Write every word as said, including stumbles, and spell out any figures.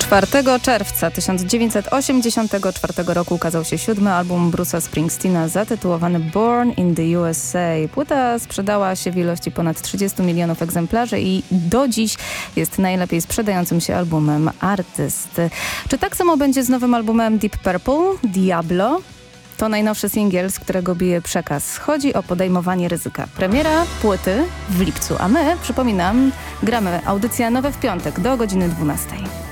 czwartego czerwca tysiąc dziewięćset osiemdziesiątego czwartego roku ukazał się siódmy album Bruce'a Springsteena zatytułowany Born in the U S A. Płyta sprzedała się w ilości ponad trzydziestu milionów egzemplarzy i do dziś jest najlepiej sprzedającym się albumem artyst. Czy tak samo będzie z nowym albumem Deep Purple, Diablo? To najnowszy singiel, z którego bije przekaz. Chodzi o podejmowanie ryzyka. Premiera płyty w lipcu, a my, przypominam, gramy audycja Nowe w piątek do godziny dwunastej.